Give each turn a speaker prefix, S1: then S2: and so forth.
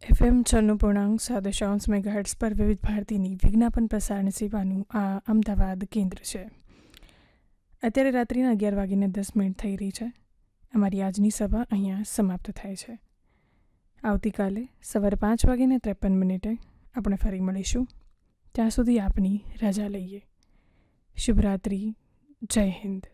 S1: FM 96.7 megahertz પર વિવિધ ભારતીની વિજ્ઞાપન પ્રસારણ સેવાનું આ અમદાવાદ કેન્દ્ર છે. અત્યારે રાત્રિના 11:10 થઈ રહી છે. અમારી આજની સભા અહીંયા સમાપ્ત થાય છે. આવતીકાલે સવારે 5:53 આપણે ફરી મળીશું. ત્યાં સુધી આપની રજા લઈએ. શુભરાત્રિ. જય હિન્દ.